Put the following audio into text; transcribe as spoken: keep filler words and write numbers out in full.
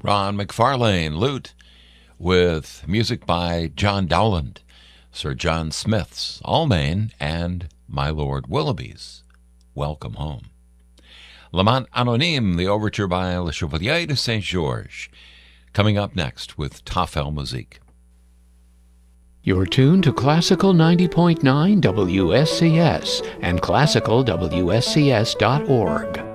Ron McFarlane, lute, with music by John Dowland, Sir John Smith's Almain, and My Lord Willoughby's Welcome Home. L'Amant Anonyme, the overture by Le Chevalier de Saint-Georges, coming up next with Tafel Musik. You're tuned to Classical ninety point nine W S C S and classical W S C S dot org.